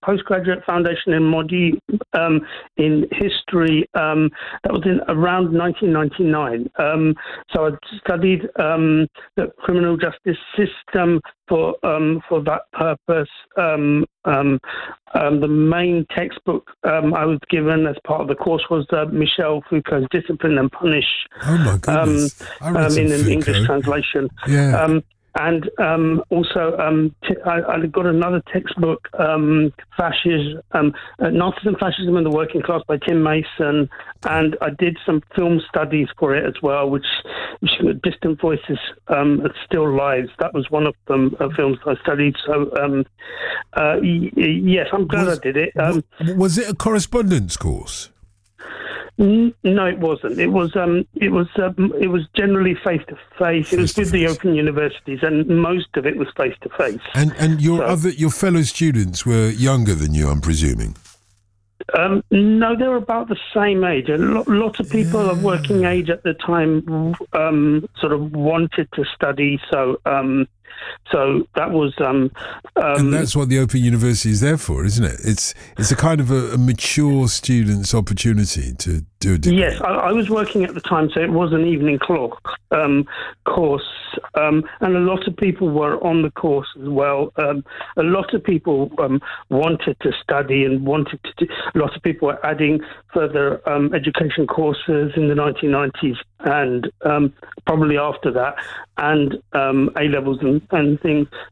postgraduate foundation in Modi in history. That was in around 1999. So I studied the criminal justice system for that purpose. The main textbook I was given as part of the course was Michel Foucault's Discipline and Punish. Oh my goodness! I read some in an Foucault. English translation. Yeah. And also, I got another textbook, Fascism, Nazism and Fascism and the Working Class by Tim Mason, and I did some film studies for it as well, which Distant Voices, Still Lives. That was one of them films I studied. So, yes, I'm glad I did it. Was it a correspondence course? No, it wasn't. It was generally face to face. It was with the Open Universities, and most of it was face to face. And your fellow students were younger than you, I'm presuming. No, they were about the same age. A lot of people of working age at the time sort of wanted to study. So that was, and that's what the Open University is there for, isn't it? It's a kind of a mature student's opportunity to do a degree. Yes, I was working at the time, so it was an evening course, and a lot of people were on the course as well. A lot of people wanted to study and wanted to do. A lot of people were adding further education courses in the 1990s and probably after that, and A-levels and things.